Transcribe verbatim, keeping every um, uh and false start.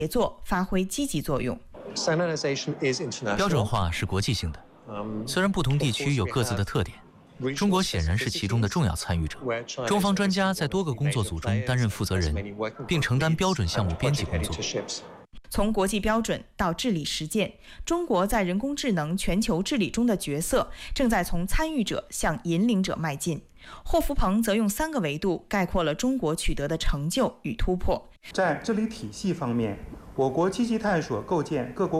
协作发挥积极作用。 标准化是国际性的，虽然不同地区有各自的特点，中国显然是其中的重要参与者。中方专家在多个工作组中担任负责人，并承担标准项目编辑工作。 从国际标准到治理实践，中国在人工智能全球治理中的角色正在从参与者向引领者迈进。霍福鹏则用三个维度概括了中国取得的成就与突破。 在治理体系方面，我国积极探索构建各国